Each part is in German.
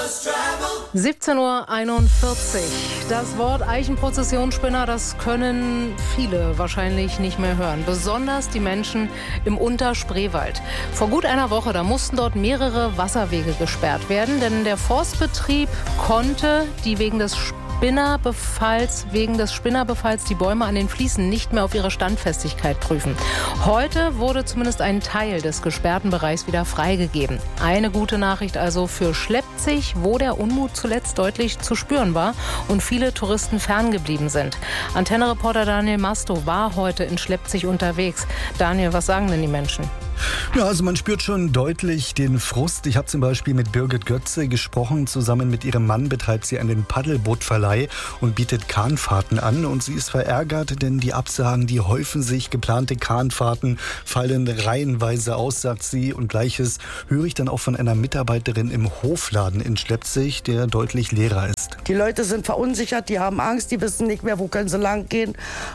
17:41 Uhr. Das Wort Eichenprozessionsspinner, das können viele wahrscheinlich nicht mehr hören. Besonders die Menschen im Unterspreewald. Vor gut einer Woche, da mussten dort mehrere Wasserwege gesperrt werden, denn der Forstbetrieb konnte die wegen des Spinnerbefalls die Bäume an den Fliesen nicht mehr auf ihre Standfestigkeit prüfen. Heute wurde zumindest ein Teil des gesperrten Bereichs wieder freigegeben. Eine gute Nachricht also für Schlepzig, wo der Unmut zuletzt deutlich zu spüren war und viele Touristen ferngeblieben sind. Antenne-Reporter Daniel Masto war heute in Schlepzig unterwegs. Daniel, was sagen denn die Menschen? Ja, also man spürt schon deutlich den Frust. Ich habe zum Beispiel mit Birgit Götze gesprochen. Zusammen mit ihrem Mann betreibt sie einen Paddelbootverleih und bietet Kahnfahrten an. Und sie ist verärgert, denn die Absagen, die häufen sich. Geplante Kahnfahrten fallen reihenweise aus, sagt sie. Und Gleiches höre ich dann auch von einer Mitarbeiterin im Hofladen in Schlepzig, der deutlich leerer ist. Die Leute sind verunsichert, die haben Angst, die wissen nicht mehr, wo können sie lang gehen.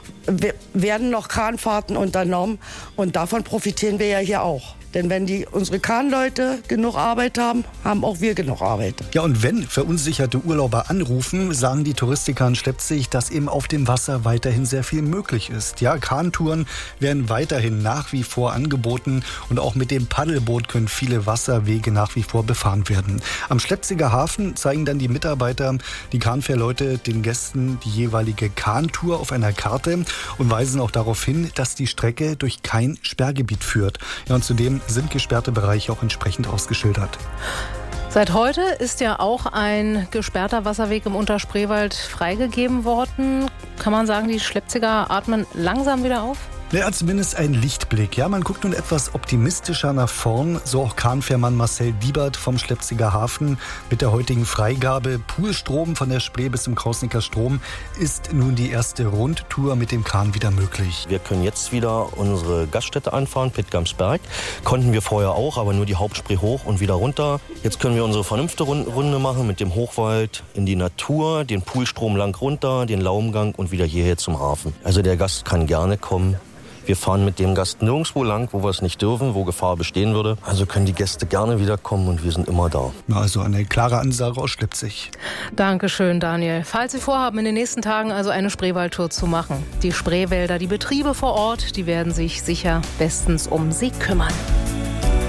Werden noch Kahnfahrten unternommen und davon profitieren wir ja hier auch. Denn wenn unsere Kahnleute genug Arbeit haben, haben auch wir genug Arbeit. Ja, und wenn verunsicherte Urlauber anrufen, sagen die Touristiker in Schlepzig, dass eben auf dem Wasser weiterhin sehr viel möglich ist. Ja, Kahntouren werden weiterhin nach wie vor angeboten und auch mit dem Paddelboot können viele Wasserwege nach wie vor befahren werden. Am Schlepziger Hafen zeigen dann die Mitarbeiter, die Kahnfährleute, den Gästen die jeweilige Kahntour auf einer Karte und weisen auch darauf hin, dass die Strecke durch kein Sperrgebiet führt. Ja, und zudem sind gesperrte Bereiche auch entsprechend ausgeschildert. Seit heute ist ja auch ein gesperrter Wasserweg im Unterspreewald freigegeben worden. Kann man sagen, die Schlepziger atmen langsam wieder auf? Ja, zumindest ein Lichtblick. Ja, man guckt nun etwas optimistischer nach vorn. So auch Kahnfährmann Marcel Diebert vom Schlepziger Hafen. Mit der heutigen Freigabe Poolstrom von der Spree bis zum Krausnicker Strom ist nun die erste Rundtour mit dem Kahn wieder möglich. Wir können jetzt wieder unsere Gaststätte anfahren, Pittgamsberg. Konnten wir vorher auch, aber nur die Hauptspree hoch und wieder runter. Jetzt können wir unsere Runde machen mit dem Hochwald in die Natur, den Poolstrom lang runter, den Laumgang und wieder hierher zum Hafen. Also der Gast kann gerne kommen. Wir fahren mit dem Gast nirgendwo lang, wo wir es nicht dürfen, wo Gefahr bestehen würde. Also können die Gäste gerne wiederkommen und wir sind immer da. Also eine klare Ansage aus Schlepzig. Dankeschön, Daniel. Falls Sie vorhaben, in den nächsten Tagen also eine Spreewaldtour zu machen, die Spreewälder, die Betriebe vor Ort, die werden sich sicher bestens um Sie kümmern.